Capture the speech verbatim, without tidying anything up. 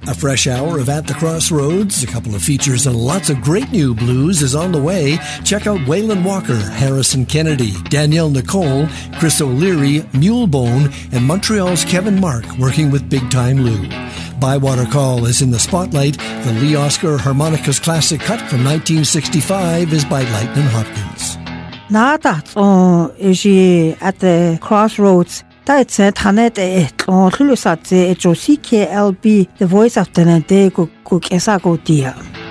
A fresh hour of At the Crossroads, a couple of features, and lots of great new blues is on the way. Check out Waylon Walker, Harrison Kennedy, Danielle Nicole, Chris O'Leary, Mulebone, and Montreal's Kevin Mark working with Big Time Lou. Bywater Call is in the spotlight. The Lee Oscar Harmonicas classic cut from nineteen sixty-five is by Lightnin' Hopkins. 나다어 이제 At the Crossroads 다이체 타네데 어 훌루사제 조 씨케이엘비 The Voice of the Day 고 고케사고디아